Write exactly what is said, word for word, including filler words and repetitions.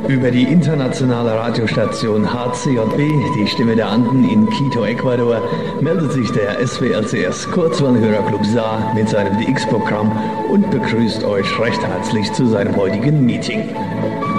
Über die internationale Radiostation H C J B, die Stimme der Anden in Quito, Ecuador, meldet sich der S W L C S Kurzwellenhörerclub Saar mit seinem D X-Programm und begrüßt euch recht herzlich zu seinem heutigen Meeting.